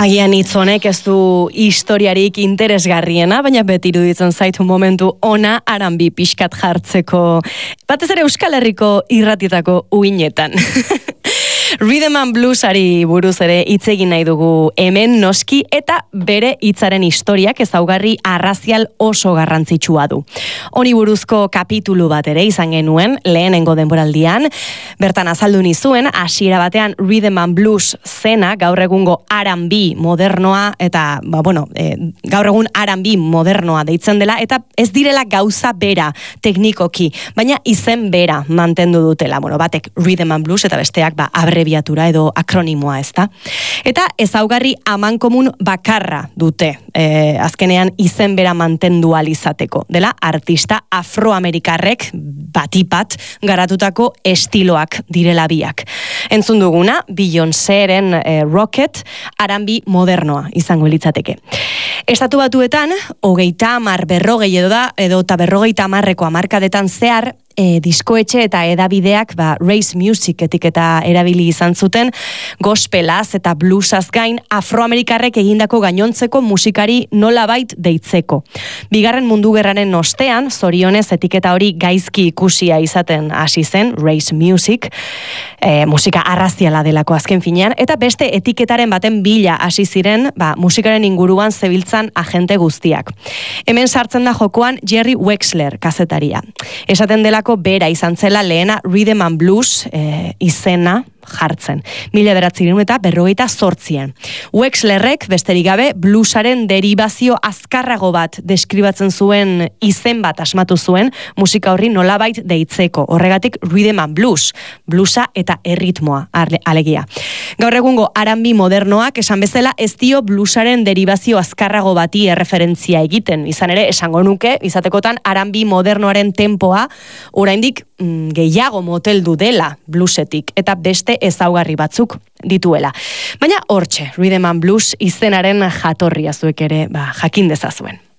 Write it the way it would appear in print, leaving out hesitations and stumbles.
Agian hitz honek ez du historiarik interesgarriena, baina beti iruditzen zaitu momentu ona R&B pixkat jartzeko, batez ere Euskal Herriko irratietako uinetan. Rhythm and Bluesari buruz ere hitz egin nahi dugu hemen noski, eta bere hitzaren historiak ezaugarri arrazial oso garrantzitsua du. Honi buruzko kapitulu bat ere izan genuen lehenengo denboraldian, bertan azaldu nizuen hasiera batean Rhythm and Blues zena gaur egungo R&B modernoa eta gaur egun R&B modernoa deitzen dela, eta ez direla gauza bera teknikoki, baina izen bera mantendu dutela. Batek Rhythm and Blues eta besteak abrebiatura edo akronimoa, ezta? Eta ezaugarri amankomun bakarra dute, azkenean izen bera mantendu ahal izateko, dela artista afroamerikarrek batipat garatutako estiloak direla biak. Entzun duguna, Beyoncéren Rocket, R&B modernoa izango litzateke. Estatu Batuetan, 30, 40 edo 50 hamarkadetan zehar, diskoetxe eta edabideak race music etiketa erabili izan zuten, gospelaz eta bluesaz gain afroamerikarrek egindako gainontzeko musikari nolabait deitzeko. Bigarren Mundu Gerraren ostean, zorionez etiketa hori gaizki ikusia izaten hasi zen, race music, musika arraziala delako azken finean, eta beste etiketaren baten bila hasi ziren musikaren inguruan zebiltzan agente guztiak. Hemen sartzen da jokoan Jerry Wexler kazetaria. Esaten dela bera izan zela lehena Rhythm and Blues izena jartzen. 1958an. Wexlerrek besterik gabe bluesaren deribazio azkarrago bat deskribatzen zuen izen bat asmatu zuen musika horri nolabait deitzeko. Horregatik Rhythm and Blues, bluesa eta erritmoa alegia. Gaur egungo R&B modernoak esan bezala ez dio bluesaren deribazio azkarrago bati erreferentzia egiten. Izan ere, esango nuke, izatekotan R&B modernoaren tempoa oraindik gehiago moteldu dela bluesetik, eta beste ezaugarri batzuk dituela. Baina hortxe, Rhythm and Blues izenaren jatorria zuek ere jakin dezazuen.